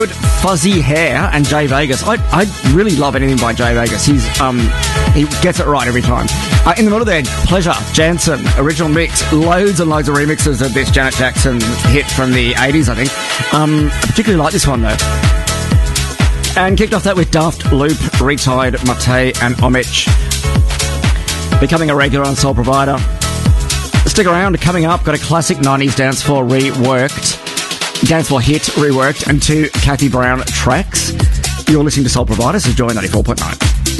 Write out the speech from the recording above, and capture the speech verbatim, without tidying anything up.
Fuzzy Hair and Jay Vegas. I, I really love anything by Jay Vegas. He's um he gets it right every time. Uh, in the middle there, Pleasure, Jansen, original mix. Loads and loads of remixes of this Janet Jackson hit from the eighties, I think. Um, I particularly like this one, though. And kicked off that with Daft Loop, Retired, Mate and Homage. Becoming a regular on Soul Provider. Stick around, coming up, got a classic nineties dance floor reworked. Dance floor hit reworked and two Kathy Brown tracks. You're listening to Soul Provider, so Joy ninety-four point nine.